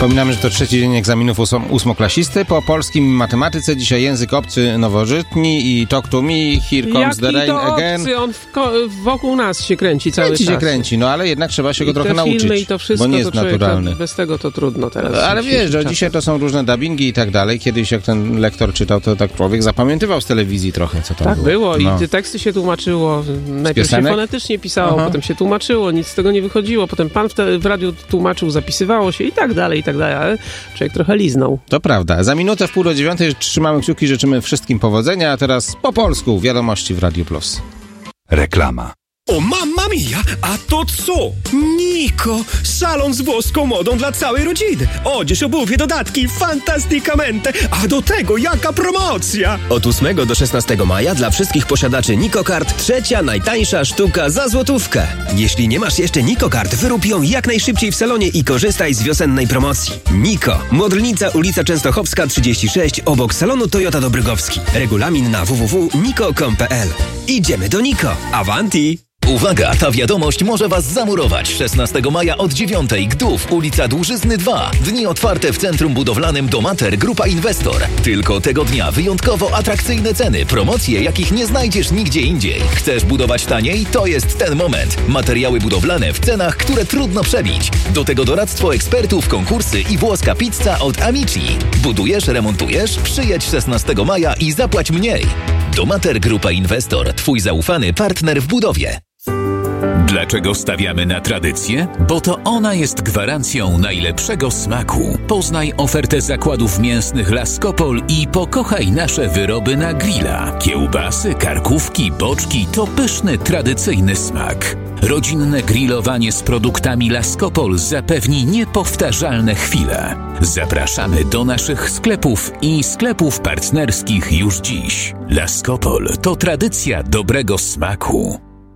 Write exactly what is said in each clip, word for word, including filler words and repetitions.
Przypominamy, że to trzeci dzień egzaminów ósm- ósmoklasisty. Po polskim i matematyce dzisiaj język obcy nowożytni i talk to me, here comes the rain to again. Obcy? On w ko- wokół nas się kręci cały kręci czas. się kręci, no ale jednak trzeba się I go trochę te nauczyć, filmy i to wszystko, bo nie jest to człowiek, naturalny. To bez tego to trudno teraz. Ale wiesz, że dzisiaj to są różne dubbingi i tak dalej. Kiedyś jak ten lektor czytał, to tak człowiek zapamiętywał z telewizji trochę, co tam Tak było. było No. i te teksty się tłumaczyło. Najpierw się piosenek? fonetycznie pisało, Aha. potem się tłumaczyło, nic z tego nie wychodziło, potem pan w, te, w radiu tłumaczył, zapisywało się i tak dalej, i tak dalej, ale człowiek trochę liznął. To prawda. Za minutę w pół do dziewiątej trzymamy kciuki, życzymy wszystkim powodzenia, a teraz po polsku wiadomości w Radio Plus. Reklama. O mamma mia, a to co? Niko, salon z włoską modą dla całej rodziny. Odzież, obuwie, dodatki, fantastykamente. A do tego jaka promocja! Od ósmego do szesnastego maja dla wszystkich posiadaczy Niko Kart trzecia najtańsza sztuka za złotówkę. Jeśli nie masz jeszcze Niko Kart, wyrób ją jak najszybciej w salonie i korzystaj z wiosennej promocji. Niko, Modlnica, ulica Częstochowska trzydzieści sześć, obok salonu Toyota Dobrygowski. Regulamin na w w w kropka niko kropka com kropka p l. Idziemy do Niko. Avanti! Uwaga, ta wiadomość może Was zamurować. szesnastego maja od dziewiątej Gdów, ulica Dłużyzny dwa. Dni otwarte w Centrum Budowlanym Domater Grupa Inwestor. Tylko tego dnia wyjątkowo atrakcyjne ceny, promocje, jakich nie znajdziesz nigdzie indziej. Chcesz budować taniej? To jest ten moment. Materiały budowlane w cenach, które trudno przebić. Do tego doradztwo ekspertów, konkursy i włoska pizza od Amici. Budujesz, remontujesz? Przyjedź szesnastego maja i zapłać mniej. Domater Grupa Inwestor. Twój zaufany partner w budowie. Dlaczego stawiamy na tradycję? Bo to ona jest gwarancją najlepszego smaku. Poznaj ofertę zakładów mięsnych Laskopol i pokochaj nasze wyroby na grilla. Kiełbasy, karkówki, boczki to pyszny, tradycyjny smak. Rodzinne grillowanie z produktami Laskopol zapewni niepowtarzalne chwile. Zapraszamy do naszych sklepów i sklepów partnerskich już dziś. Laskopol to tradycja dobrego smaku.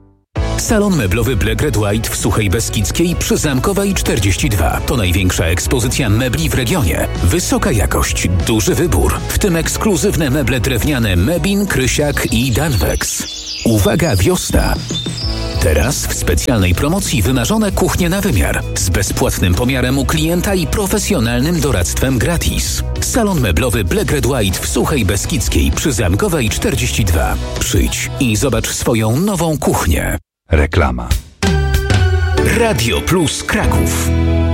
Salon meblowy Black Red White w Suchej Beskidzkiej przy Zamkowej czterdzieści dwa. To największa ekspozycja mebli w regionie. Wysoka jakość, duży wybór, w tym ekskluzywne meble drewniane Mebin, Krysiak i Danwex. Uwaga, wiosna! Teraz w specjalnej promocji wymarzone kuchnie na wymiar z bezpłatnym pomiarem u klienta i profesjonalnym doradztwem gratis. Salon meblowy Black Red White w Suchej Beskidzkiej przy Zamkowej czterdzieści dwa. Przyjdź i zobacz swoją nową kuchnię. Reklama. Radio Plus Kraków.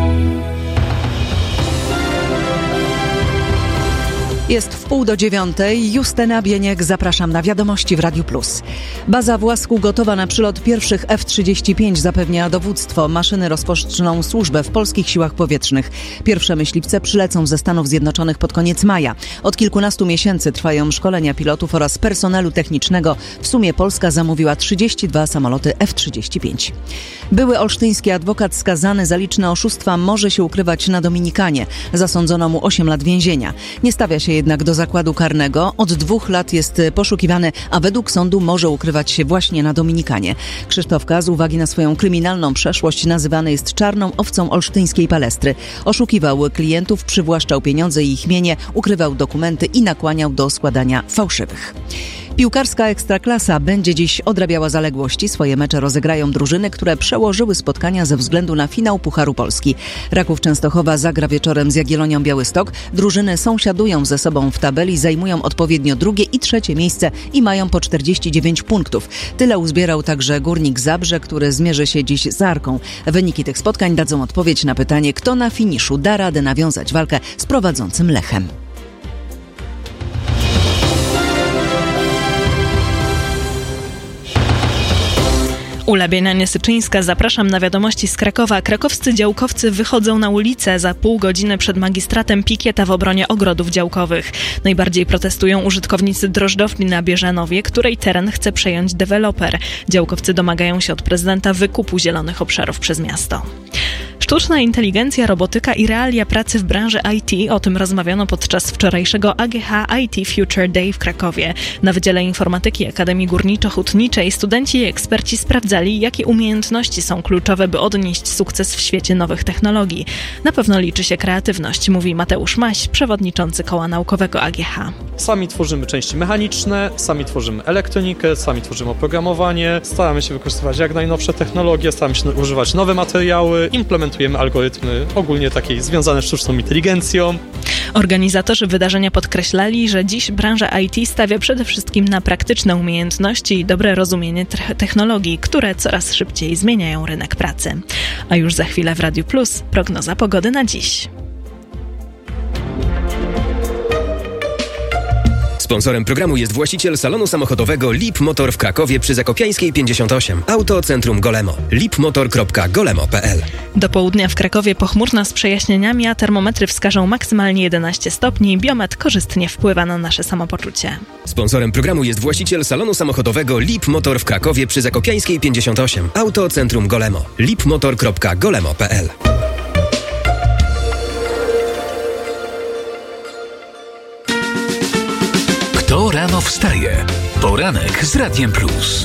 Jest w pół do dziewiątej. Justyna Bieniek, zapraszam na wiadomości w Radiu Plus. Baza w Łasku gotowa na przylot pierwszych F trzydzieści pięć, zapewnia dowództwo. Maszyny rozpoczną służbę w polskich siłach powietrznych. Pierwsze myśliwce przylecą ze Stanów Zjednoczonych pod koniec maja. Od kilkunastu miesięcy trwają szkolenia pilotów oraz personelu technicznego. W sumie Polska zamówiła trzydzieści dwa samoloty F trzydzieści pięć. Były olsztyński adwokat skazany za liczne oszustwa może się ukrywać na Dominikanie. Zasądzono mu osiem lat więzienia. Nie stawia się jednak do zakładu karnego. Od dwóch lat jest poszukiwany, a według sądu może ukrywać się właśnie na Dominikanie. Krzysztof K. z uwagi na swoją kryminalną przeszłość nazywany jest czarną owcą olsztyńskiej palestry. Oszukiwał klientów, przywłaszczał pieniądze i ich mienie, ukrywał dokumenty i nakłaniał do składania fałszywych. Piłkarska Ekstraklasa będzie dziś odrabiała zaległości. Swoje mecze rozegrają drużyny, które przełożyły spotkania ze względu na finał Pucharu Polski. Raków Częstochowa zagra wieczorem z Jagiellonią Białystok. Drużyny sąsiadują ze sobą w tabeli, zajmują odpowiednio drugie i trzecie miejsce i mają po czterdzieści dziewięć punktów. Tyle uzbierał także Górnik Zabrze, który zmierzy się dziś z Arką. Wyniki tych spotkań dadzą odpowiedź na pytanie, kto na finiszu da radę nawiązać walkę z prowadzącym Lechem. Ula Bienianie-Syczyńska, zapraszam na wiadomości z Krakowa. Krakowscy działkowcy wychodzą na ulicę. Za pół godziny przed magistratem pikieta w obronie ogrodów działkowych. Najbardziej protestują użytkownicy drożdżowni na Bieżanowie, której teren chce przejąć deweloper. Działkowcy domagają się od prezydenta wykupu zielonych obszarów przez miasto. Sztuczna inteligencja, robotyka i realia pracy w branży I T. O tym rozmawiano podczas wczorajszego A G H I T Future Day w Krakowie. Na Wydziale Informatyki Akademii Górniczo-Hutniczej studenci i eksperci sprawdzali, jakie umiejętności są kluczowe, by odnieść sukces w świecie nowych technologii. Na pewno liczy się kreatywność, mówi Mateusz Maś, przewodniczący Koła Naukowego A G H. Sami tworzymy części mechaniczne, sami tworzymy elektronikę, sami tworzymy oprogramowanie, staramy się wykorzystywać jak najnowsze technologie, staramy się używać nowe materiały, implementujemy stosujemy algorytmy ogólnie takie związane z sztuczną inteligencją. Organizatorzy wydarzenia podkreślali, że dziś branża I T stawia przede wszystkim na praktyczne umiejętności i dobre rozumienie te- technologii, które coraz szybciej zmieniają rynek pracy. A już za chwilę w Radiu Plus prognoza pogody na dziś. Sponsorem programu jest właściciel salonu samochodowego Lip Motor w Krakowie przy Zakopiańskiej pięćdziesiąt osiem. Auto Centrum Golemo. lipmotor kropka golemo kropka p l. Do południa w Krakowie pochmurno z przejaśnieniami, a termometry wskażą maksymalnie jedenaście stopni. Biometr korzystnie wpływa na nasze samopoczucie. Sponsorem programu jest właściciel salonu samochodowego Lip Motor w Krakowie przy Zakopiańskiej pięćdziesiąt osiem. Auto Centrum Golemo. lipmotor kropka golemo kropka p l. Kto rano wstaje? Poranek z Radiem Plus.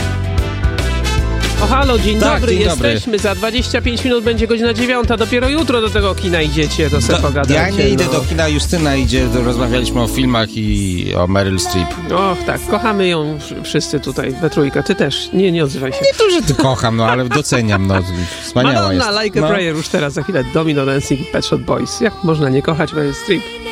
O halo, dzień Tak, dobry, dzień dobry. jesteśmy. Za dwadzieścia pięć minut będzie godzina dziewiąta. Dopiero jutro do tego kina idziecie, to sobie Do, pogadacie. ja nie idę no. do kina, Justyna idzie, do, rozmawialiśmy o filmach i o Meryl Streep. Och, tak, kochamy ją wszyscy tutaj we trójkę. Ty też, nie, nie odzywaj się. Nie to, że ty kocham, no ale doceniam, no wspaniała Madonna, jest. Like a no. Prayer już teraz, za chwilę Domino Dancing i Pet Shop Boys. Jak można nie kochać Meryl Streep?